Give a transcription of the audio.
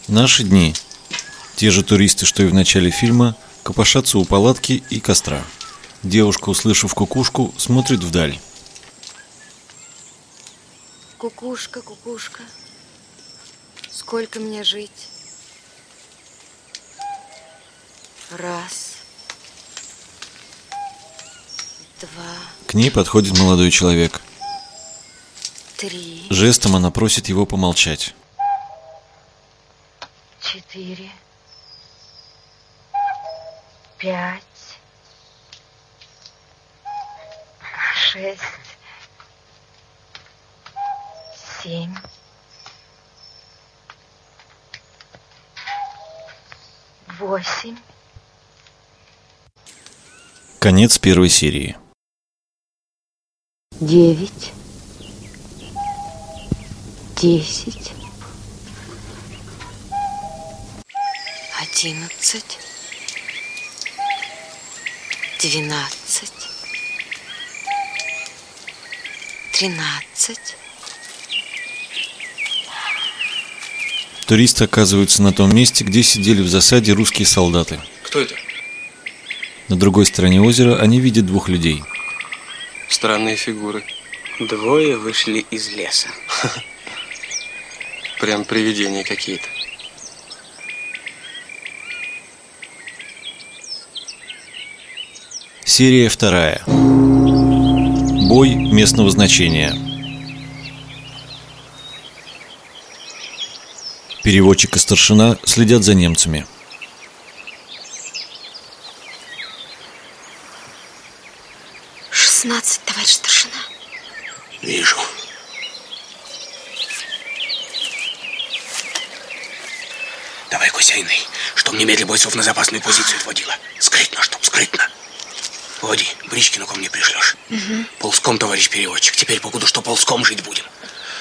Наши дни. Те же туристы, что и в начале фильма, копошатся у палатки и костра. Девушка, услышав кукушку, смотрит вдаль. Кукушка, кукушка, сколько мне жить? Раз, два, К ней подходит молодой человек. три, Жестом она просит его помолчать. 4, 5, 6, 7, 8. Конец первой серии. 9, 10, 11, 12, 13. Туристы оказываются на том месте, где сидели в засаде русские солдаты. Кто это? На другой стороне озера они видят двух людей. Странные фигуры. Двое вышли из леса. Прям привидения какие-то. Серия 2. Бой местного значения. Переводчик и старшина следят за немцами. 16, товарищ старшина. Вижу. Давай, Кусейный, чтоб немедленно бойцов на запасную позицию отводила. Скрытно, чтоб скрытно. Води, Бричкину ко мне пришлешь. Ползком, товарищ переводчик. Теперь покуда что ползком жить будем.